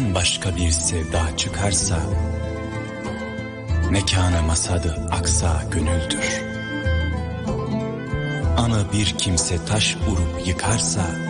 bambaşka bir sevda çıkarsa, mekâne masadı aksa gönüldür. Anı bir kimse taş vurup yıkarsa,